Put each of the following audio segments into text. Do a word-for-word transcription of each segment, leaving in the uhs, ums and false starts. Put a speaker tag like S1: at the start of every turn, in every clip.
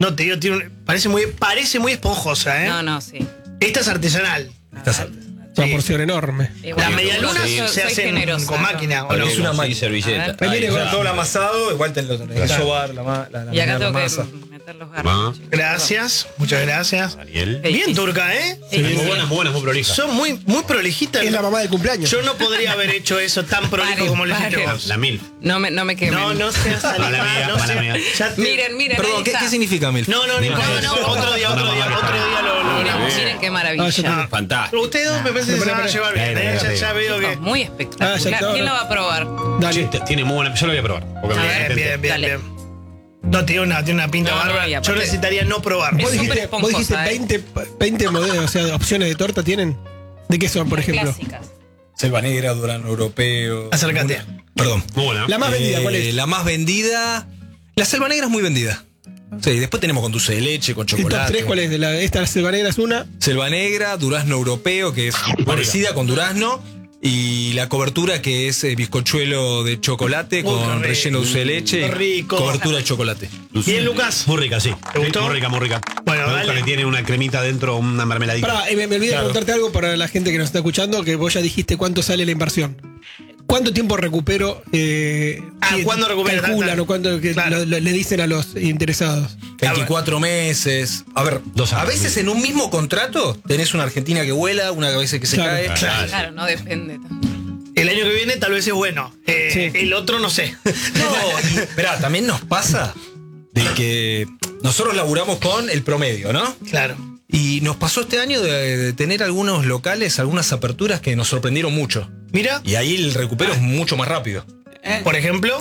S1: No, te digo, tiene un- parece, muy, parece muy esponjosa, ¿eh?
S2: No, no, sí.
S1: Esta es artesanal.
S3: Esta es
S4: Una porción enorme.
S2: Igual,
S1: Las
S2: yo
S1: medialunas
S2: soy-
S1: se
S2: soy
S1: hacen
S2: generosa
S1: con máquina, ¿o no?
S3: Es una
S5: Sí,
S3: máquina.
S5: servilleta.
S2: A
S3: Me viene
S5: Ahí,
S3: con
S5: ya.
S3: todo el amasado, igual te lo tenés que
S5: Claro.
S3: sobar la, ma- la, la,
S2: Y acá
S3: la
S2: tengo
S3: masa.
S2: que meter los garbanzos. chicos.
S1: Gracias, muchas gracias.
S5: Daniel.
S2: Ey,
S1: Bien,
S2: sí.
S1: turca, ¿eh?
S2: Sí,
S5: Muy
S2: sí.
S5: buenas, muy buenas, muy prolijas.
S1: Son muy, muy prolijitas.
S4: Es la mamá del cumpleaños.
S1: Yo no podría haber hecho eso tan prolijo
S2: Paren,
S1: como lo hiciste
S2: paren.
S1: vos.
S5: La mil.
S2: No me, no me quemen.
S1: No, no seas
S5: Mala
S1: animal,
S5: mía,
S1: no
S5: mala
S1: seas-
S5: mía.
S1: ya te-
S2: Miren, miren.
S3: Perdón,
S2: ahí
S3: ¿qué,
S2: está.
S3: ¿qué significa milf?
S1: No, no, no,
S5: No,
S1: importa.
S2: no, no,
S1: Otro día, otro
S5: no,
S1: día,
S5: no,
S1: otro día lo. lo-
S2: Miren,
S1: lo-
S2: miren qué
S4: Ah,
S2: maravilla.
S4: ya
S5: Fantástico.
S1: Ustedes dos me parece que se van a llevar bien,
S5: Espera,
S1: ¿eh?
S5: espera,
S1: Ya, ya veo que.
S2: Muy espectacular.
S4: Ah, ya está.
S2: ¿Quién lo va a probar?
S4: Dale.
S5: Che, tiene muy buena. Yo lo voy a probar. porque
S2: A
S5: me-
S2: ver,
S1: Bien, bien, bien,
S2: Dale.
S1: bien. No, tiene una, tiene una pinta
S2: No, no,
S1: bárbara.
S2: y
S1: Yo
S2: aparte-
S1: necesitaría no probar.
S4: Vos
S2: Es súper
S4: dijiste, vos dijiste
S2: esponjosa, ¿eh?
S4: veinte, veinte modelos, o sea, opciones de torta tienen. ¿De qué son, por ejemplo?
S2: Clásicas.
S3: Selva negra, Durano europeo.
S1: Acércate.
S3: Perdón.
S5: Muy buena.
S4: La más vendida, ¿cuál
S3: Eh,
S4: es?
S3: La más vendida. La selva negra es muy vendida. Sí, después tenemos con dulce de leche, con
S4: ¿El top
S3: chocolate.
S4: tres cuál es? De la, esta selva negra es una.
S3: Selva negra, durazno europeo, que es parecida con durazno. Y la cobertura que es eh, bizcochuelo de chocolate
S1: Uy,
S3: con
S1: qué rico.
S3: relleno de dulce de leche.
S1: Qué
S3: y
S1: rico.
S3: Cobertura de chocolate.
S1: Bien, Lucas.
S5: Muy rica, sí.
S1: ¿Te gustó?
S5: Muy rica, muy rica.
S1: Bueno,
S5: me gusta
S1: dale.
S5: que tiene una cremita dentro, una mermeladita.
S4: Pará, eh, me, me olvidé
S3: Claro.
S4: de preguntarte algo para la gente que nos está escuchando, que vos ya dijiste cuánto sale la inversión. ¿Cuánto tiempo recupero? Eh,
S1: Ah,
S4: que
S1: ¿cuándo recupera?
S4: calculan o cuánto que
S1: Claro.
S4: lo- lo- le dicen a los interesados?
S3: veinticuatro meses. A ver,
S5: Dos
S3: a
S5: años.
S3: veces en un mismo contrato tenés una Argentina que vuela, una que a veces que se
S4: Claro.
S3: cae.
S1: Claro.
S2: Claro, no depende tanto.
S1: El año que viene tal vez es bueno. Eh,
S4: Sí.
S1: El otro no sé.
S3: No, y, esperá, también nos pasa de que nosotros laburamos con el promedio, ¿no?
S1: Claro.
S3: Y nos pasó este año de, de tener algunos locales, algunas aperturas que nos sorprendieron mucho.
S1: Mira,
S3: Y ahí el recupero es mucho más rápido.
S1: por ejemplo,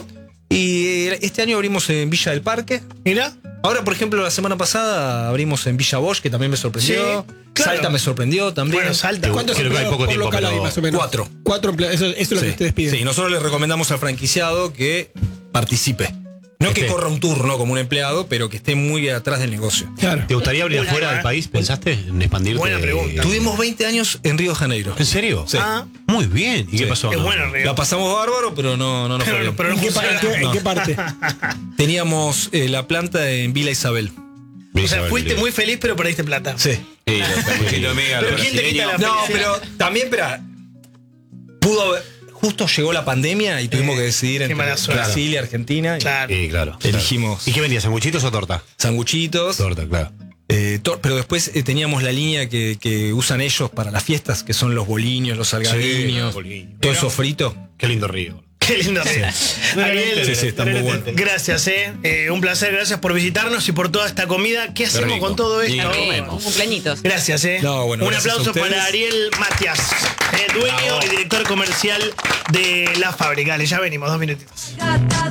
S3: Y este año abrimos en Villa del Parque.
S1: mira.
S3: Ahora, por ejemplo, la semana pasada abrimos en Villa Bosch, que también me sorprendió.
S1: Sí, claro.
S3: Salta me sorprendió también.
S1: Bueno, salta.
S4: ¿Cuántos
S5: creo que hay
S4: empleados
S5: poco
S4: por
S5: tiempo,
S4: local hay
S5: pero
S4: más o menos?
S3: cuatro.
S4: Cuatro empleados. Eso, eso es lo que
S3: Sí.
S4: ustedes piden.
S3: Sí, nosotros le recomendamos al franquiciado que participe. No que
S5: Esté.
S3: corra un turno como un empleado, pero que esté muy atrás del negocio.
S4: Claro.
S5: ¿Te gustaría abrir
S1: Buena,
S5: afuera
S1: ¿eh?
S5: del país? ¿Pensaste en expandirte?
S1: Buena pregunta.
S3: Tuvimos veinte años en Río de Janeiro.
S5: ¿En serio?
S3: Sí.
S1: Ah,
S5: Muy bien. ¿Y qué
S3: Sí.
S5: pasó?
S1: es
S5: No.
S1: bueno, Río.
S3: La pasamos bárbaro, pero no, no nos fue
S1: Pero,
S3: bien.
S1: pero no
S4: ¿En, qué, pa-
S1: funciona.
S4: en qué- en
S3: No.
S4: qué parte?
S3: Teníamos eh, la planta en Villa Isabel.
S1: O sea, fuiste muy feliz, pero perdiste plata.
S3: Sí.
S5: Sí, está muy querido.
S1: Pero ¿quién te quita la
S3: No,
S1: felicidad?
S3: pero también, espera. Pudo haber. Justo llegó la pandemia y tuvimos
S1: Eh,
S3: que decidir
S1: qué
S3: entre
S1: mala suerte.
S3: Brasil y Argentina. y
S1: Claro.
S5: Sí, claro.
S3: Elegimos.
S5: ¿Y qué vendías? ¿Sanguchitos o torta?
S3: Sanguchitos.
S5: Torta, claro.
S3: eh, tor- pero después eh, teníamos la línea que, que usan ellos para las fiestas, que son los boliños, los salgadiños,
S5: Sí, boliños.
S3: todo eso frito.
S5: Qué lindo río.
S1: Qué lindo. Ariel,
S3: Sí, sí, está muy bueno.
S1: gracias, eh. Eh, Un placer, gracias por visitarnos y por toda esta comida. ¿Qué hacemos
S5: rico.
S1: con todo
S5: Y
S1: esto?
S5: comemos.
S2: Un cumpleañitos.
S1: Gracias, eh.
S3: No, bueno,
S1: Un
S3: gracias
S1: aplauso
S3: a ustedes.
S1: para Ariel Matias, eh, dueño
S5: Bravo.
S1: y director comercial de La Fábrica. Dale, ya venimos, dos minutitos.